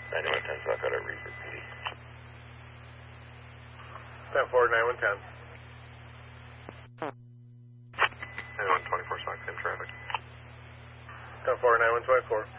9110 South Dakota, Reaper PD. 10-4, 9110. 9124 Sox in traffic. 10-4, 9124.